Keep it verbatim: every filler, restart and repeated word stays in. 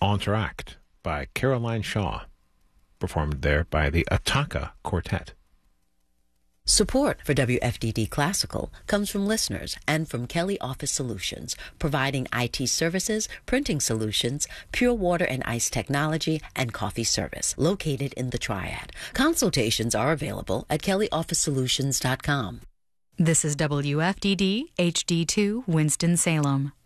Interact by Caroline Shaw, performed there by the Ataka Quartet. Support for W F D D Classical comes from listeners and from Kelly Office Solutions, providing I T services, printing solutions, pure water and ice technology, and coffee service, located in the Triad. Consultations are available at kelly office solutions dot com. This is W F D D H D two Winston-Salem.